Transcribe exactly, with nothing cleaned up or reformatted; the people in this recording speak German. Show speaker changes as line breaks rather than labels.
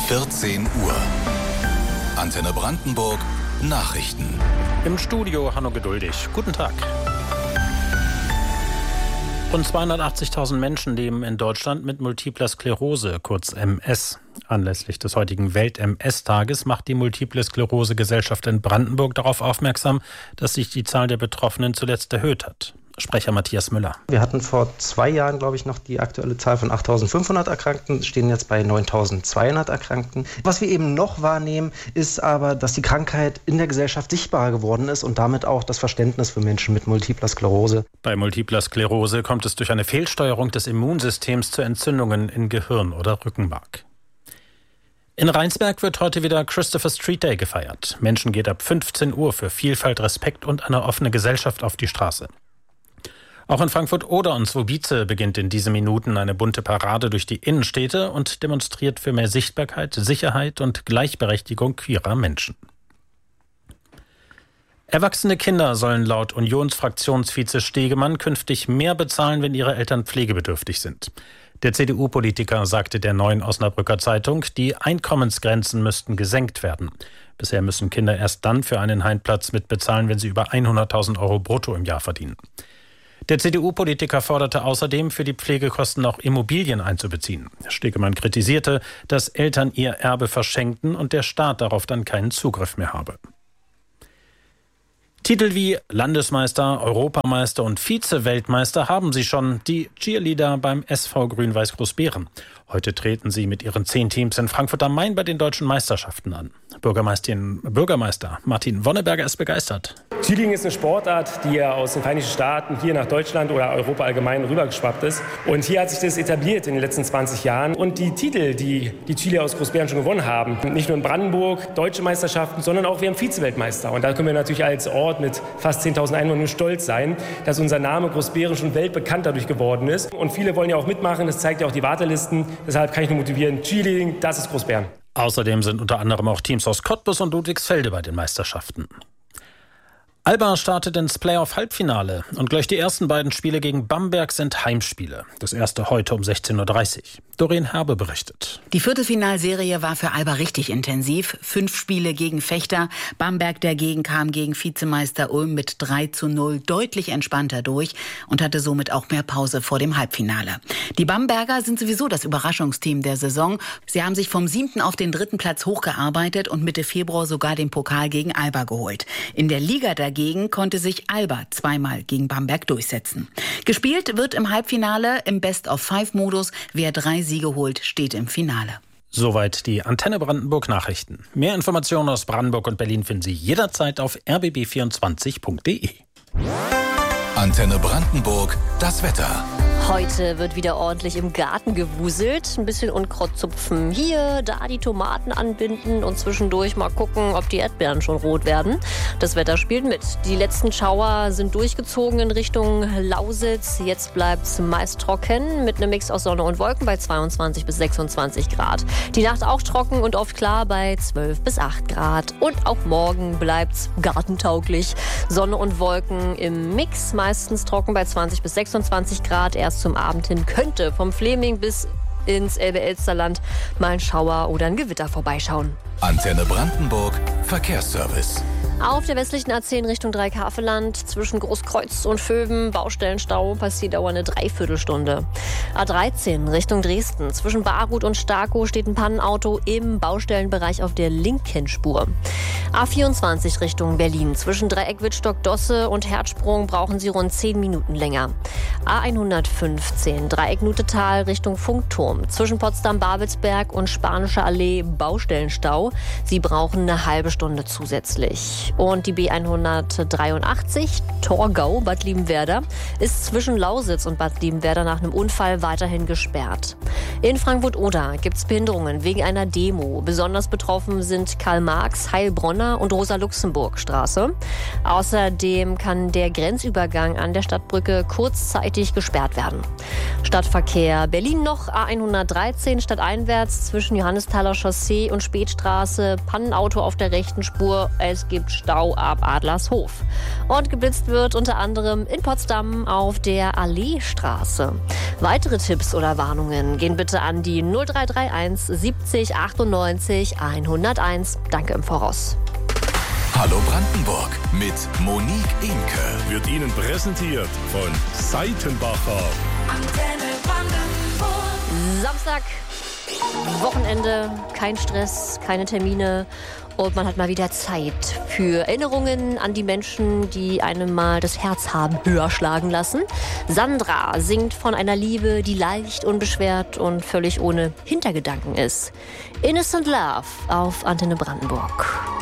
vierzehn Uhr. Antenne Brandenburg Nachrichten.
Im Studio Hanno Geduldig. Guten Tag. Rund zweihundertachtzigtausend Menschen leben in Deutschland mit Multipler Sklerose, kurz M S. Anlässlich des heutigen Welt-M S-Tages macht die Multiple Sklerose-Gesellschaft in Brandenburg darauf aufmerksam, dass sich die Zahl der Betroffenen zuletzt erhöht hat. Sprecher Matthias Müller.
Wir hatten vor zwei Jahren, glaube ich, noch die aktuelle Zahl von achttausendfünfhundert Erkrankten, stehen jetzt bei neuntausendzweihundert Erkrankten. Was wir eben noch wahrnehmen, ist aber, dass die Krankheit in der Gesellschaft sichtbarer geworden ist und damit auch das Verständnis für Menschen mit Multipler Sklerose.
Bei Multipler Sklerose kommt es durch eine Fehlsteuerung des Immunsystems zu Entzündungen in Gehirn oder Rückenmark. In Rheinsberg wird heute wieder Christopher Street Day gefeiert. Menschen geht ab fünfzehn Uhr für Vielfalt, Respekt und eine offene Gesellschaft auf die Straße. Auch in Frankfurt-Oder und Zwobice beginnt in diesen Minuten eine bunte Parade durch die Innenstädte und demonstriert für mehr Sichtbarkeit, Sicherheit und Gleichberechtigung queerer Menschen. Erwachsene Kinder sollen laut Unionsfraktionsvize Stegemann künftig mehr bezahlen, wenn ihre Eltern pflegebedürftig sind. Der C D U-Politiker sagte der Neuen Osnabrücker Zeitung, die Einkommensgrenzen müssten gesenkt werden. Bisher müssen Kinder erst dann für einen Heimplatz mitbezahlen, wenn sie über hunderttausend Euro brutto im Jahr verdienen. Der C D U-Politiker forderte außerdem, für die Pflegekosten auch Immobilien einzubeziehen. Stegemann kritisierte, dass Eltern ihr Erbe verschenkten und der Staat darauf dann keinen Zugriff mehr habe. Titel wie Landesmeister, Europameister und Vize-Weltmeister haben sie schon, die Cheerleader beim S V Grün-Weiß Großbeeren. Heute treten sie mit ihren zehn Teams in Frankfurt am Main bei den deutschen Meisterschaften an. Bürgermeisterin, Bürgermeister Martin Wonneberger ist begeistert.
Cheerleading ist eine Sportart, die ja aus den Vereinigten Staaten hier nach Deutschland oder Europa allgemein rübergeschwappt ist. Und hier hat sich das etabliert in den letzten zwanzig Jahren. Und die Titel, die die Cheerleader aus Großbeeren schon gewonnen haben, nicht nur in Brandenburg, deutsche Meisterschaften, sondern auch wir haben Vize-Weltmeister. Und da können wir natürlich als Ort mit fast zehntausend Einwohnern nur stolz sein, dass unser Name Großbeeren schon weltbekannt dadurch geworden ist. Und viele wollen ja auch mitmachen, das zeigt ja auch die Wartelisten. Deshalb kann ich nur motivieren, Cheerleading, das ist Großbeeren.
Außerdem sind unter anderem auch Teams aus Cottbus und Ludwigsfelde bei den Meisterschaften. Alba startet ins Playoff-Halbfinale und gleich die ersten beiden Spiele gegen Bamberg sind Heimspiele. Das erste heute um sechzehn Uhr dreißig. Doreen Herbe berichtet.
Die Viertelfinalserie war für Alba richtig intensiv. Fünf Spiele gegen Fechter. Bamberg dagegen kam gegen Vizemeister Ulm mit drei zu null deutlich entspannter durch und hatte somit auch mehr Pause vor dem Halbfinale. Die Bamberger sind sowieso das Überraschungsteam der Saison. Sie haben sich vom siebten auf den dritten Platz hochgearbeitet und Mitte Februar sogar den Pokal gegen Alba geholt. In der Liga dagegen Dagegen konnte sich Alba zweimal gegen Bamberg durchsetzen. Gespielt wird im Halbfinale im Best-of-Five-Modus. Wer drei Siege holt, steht im Finale.
Soweit die Antenne Brandenburg Nachrichten. Mehr Informationen aus Brandenburg und Berlin finden Sie jederzeit auf r b b vierundzwanzig punkt d e.
Antenne Brandenburg, das Wetter.
Heute wird wieder ordentlich im Garten gewuselt. Ein bisschen Unkraut zupfen hier, da die Tomaten anbinden und zwischendurch mal gucken, ob die Erdbeeren schon rot werden. Das Wetter spielt mit. Die letzten Schauer sind durchgezogen in Richtung Lausitz. Jetzt bleibt es meist trocken mit einem Mix aus Sonne und Wolken bei zweiundzwanzig bis sechsundzwanzig Grad. Die Nacht auch trocken und oft klar bei zwölf bis acht Grad. Und auch morgen bleibt es gartentauglich. Sonne und Wolken im Mix, meistens trocken bei zwanzig bis sechsundzwanzig Grad. Erst zum Abend hin könnte vom Fleming bis ins Elbe-Elsterland mal ein Schauer oder ein Gewitter vorbeischauen.
Antenne Brandenburg Verkehrsservice.
Auf der westlichen A zehn Richtung Dreikarfeland zwischen Großkreuz und Vöben Baustellenstau, Passierdauer eine Dreiviertelstunde. A dreizehn Richtung Dresden zwischen Barut und Starkow steht ein Pannenauto im Baustellenbereich auf der linken Spur. A vierundzwanzig Richtung Berlin zwischen Dreieck Wittstock-Dosse und Herzsprung brauchen Sie rund zehn Minuten länger. A hundertfünfzehn Dreieck Nutetal Richtung Funkturm zwischen Potsdam-Babelsberg und Spanische Allee Baustellenstau. Sie brauchen eine halbe Stunde zusätzlich. Und die B hundertdreiundachtzig Torgau Bad Liebenwerda ist zwischen Lausitz und Bad Liebenwerda nach einem Unfall weiterhin gesperrt. In Frankfurt-Oder gibt es Behinderungen wegen einer Demo. Besonders betroffen sind Karl-Marx, Heilbronner und Rosa-Luxemburg-Straße. Außerdem kann der Grenzübergang an der Stadtbrücke kurzzeitig gesperrt werden. Stadtverkehr Berlin noch A hundertdreizehn stadteinwärts zwischen Johannesthaler Chaussee und Spätstraße. Pannenauto auf der rechten Spur. Es gibt Stau ab Adlershof. Und geblitzt wird unter anderem in Potsdam auf der Alleestraße. Weitere Tipps oder Warnungen gehen bitte an die null drei drei eins siebzig achtundneunzig hunderteins. Danke im Voraus.
Hallo Brandenburg mit Monique Imke.
Wird Ihnen präsentiert von Seitenbacher.
Antenne Brandenburg. Samstag, Wochenende, kein Stress, keine Termine. Und man hat mal wieder Zeit für Erinnerungen an die Menschen, die einem mal das Herz haben höher schlagen lassen. Sandra singt von einer Liebe, die leicht, unbeschwert und völlig ohne Hintergedanken ist. Innocent Love auf Antenne Brandenburg.